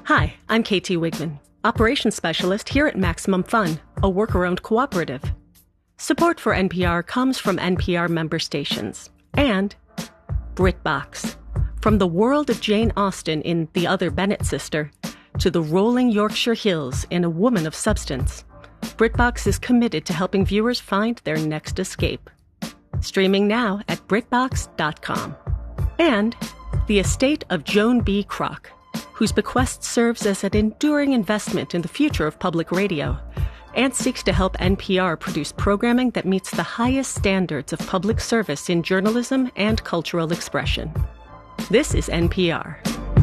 Hi, I'm KT Wigman, Operations Specialist here at Maximum Fun, a worker-owned cooperative. Support for NPR comes from NPR member stations and BritBox. From the world of Jane Austen in The Other Bennett Sister to the rolling Yorkshire Hills in A Woman of Substance, BritBox is committed to helping viewers find their next escape. Streaming now at BritBox.com. And The Estate of Joan B. Kroc, whose bequest serves as an enduring investment in the future of public radio and seeks to help NPR produce programming that meets the highest standards of public service in journalism and cultural expression. This is NPR.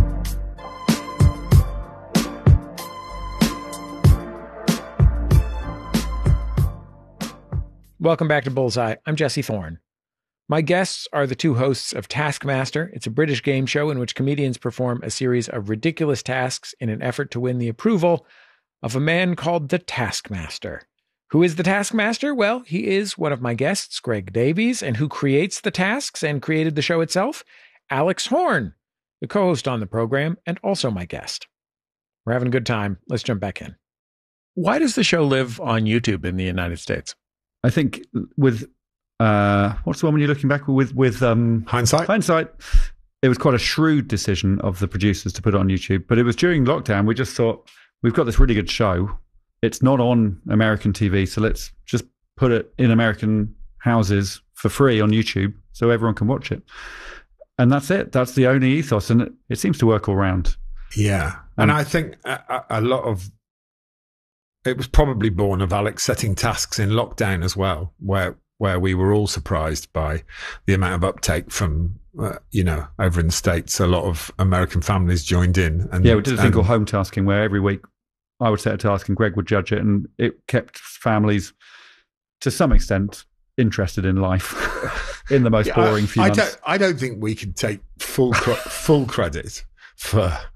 Welcome back to Bullseye. I'm Jesse Thorne. My guests are the two hosts of Taskmaster. It's a British game show in which comedians perform a series of ridiculous tasks in an effort to win the approval of a man called the Taskmaster. Who is the Taskmaster? Well, he is one of my guests, Greg Davies, and who creates the tasks and created the show itself, Alex Horne, the co-host on the program and also my guest. We're having a good time. Let's jump back in. Why does the show live on YouTube in the United States? I think with what's the one when you're looking back with Hindsight? Hindsight, it was quite a shrewd decision of the producers to put it on YouTube. But it was during lockdown. We just thought, we've got this really good show. It's not on American TV, so let's just put it in American houses for free on YouTube so everyone can watch it. And that's it. That's the only ethos, and it seems to work all round. Yeah. And I think a lot of it was probably born of Alex setting tasks in lockdown as well, where we were all surprised by the amount of uptake from, over in the States. A lot of American families joined in. And, we did a thing called home tasking, where every week I would set a task and Greg would judge it, and it kept families, to some extent, interested in life in the most boring few months. I don't think we can take full credit for